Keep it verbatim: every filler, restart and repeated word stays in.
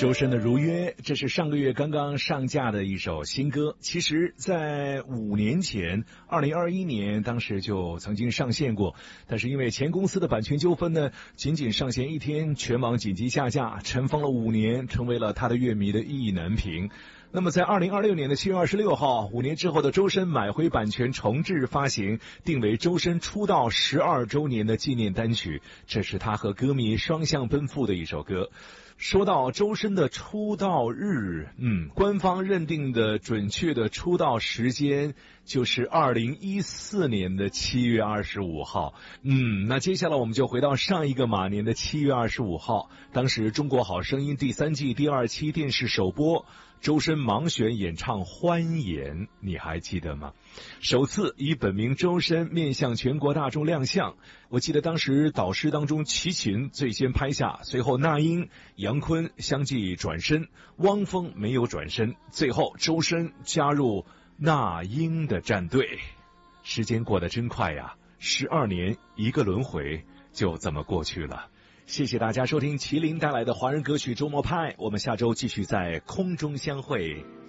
周深的《如约》，这是上个月刚刚上架的一首新歌。其实在五年前二零二一年当时就曾经上线过，但是因为前公司的版权纠纷呢，仅仅上线一天全网紧急下架，尘封了五年，成为了他的乐迷的意难平。那么在二零二六年的七月二十六号，五年之后的周深买回版权重制发行，定为周深出道十二周年的纪念单曲，这是他和歌迷双向奔赴的一首歌。说到周深的出道日，嗯，官方认定的准确的出道时间就是二零一四年的七月二十五号。嗯，那接下来我们就回到上一个马年的七月二十五号，当时中国好声音第三季第二期电视首播，周深盲选演唱《欢颜》，你还记得吗？首次以本名周深面向全国大众亮相，我记得当时导师当中齐秦最先拍下，随后那英、杨坤相继转身，汪峰没有转身，最后周深加入那英的战队。时间过得真快呀，十二年一个轮回就这么过去了。谢谢大家收听麒麟带来的华人歌曲周末派，我们下周继续在空中相会。